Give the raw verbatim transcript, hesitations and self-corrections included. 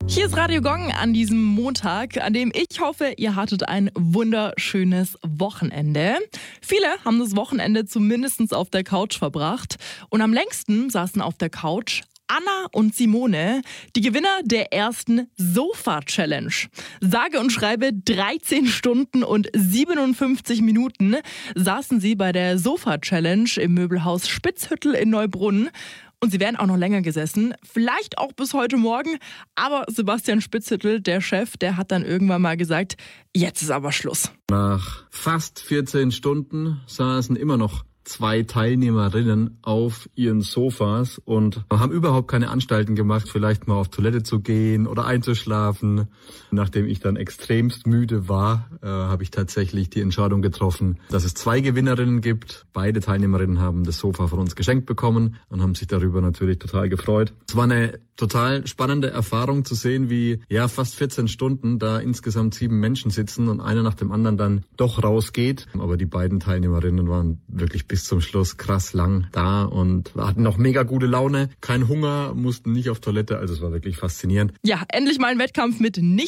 Hier ist Radio Gong an diesem Montag, an dem ich hoffe, ihr hattet ein wunderschönes Wochenende. Viele haben das Wochenende zumindest auf der Couch verbracht und am längsten saßen auf der Couch Anna und Simone, die Gewinner der ersten Sofa-Challenge. Sage und schreibe dreizehn Stunden und siebenundfünfzig Minuten saßen sie bei der Sofa-Challenge im Möbelhaus Spitzhüttel in Neubrunn. Und sie wären auch noch länger gesessen, vielleicht auch bis heute Morgen. Aber Sebastian Spitzhüttel, der Chef, der hat dann irgendwann mal gesagt, jetzt ist aber Schluss. Nach fast vierzehn Stunden saßen immer noch zwei Teilnehmerinnen auf ihren Sofas und haben überhaupt keine Anstalten gemacht, vielleicht mal auf Toilette zu gehen oder einzuschlafen. Nachdem ich dann extremst müde war, äh, habe ich tatsächlich die Entscheidung getroffen, dass es zwei Gewinnerinnen gibt. Beide Teilnehmerinnen haben das Sofa von uns geschenkt bekommen und haben sich darüber natürlich total gefreut. Es war eine total spannende Erfahrung zu sehen, wie ja fast vierzehn Stunden da insgesamt sieben Menschen sitzen und einer nach dem anderen dann doch rausgeht. Aber die beiden Teilnehmerinnen waren wirklich bis zum Schluss krass lang da und hatten noch mega gute Laune, kein Hunger, mussten nicht auf Toilette, also es war wirklich faszinierend. Ja, endlich mal ein Wettkampf mit nicht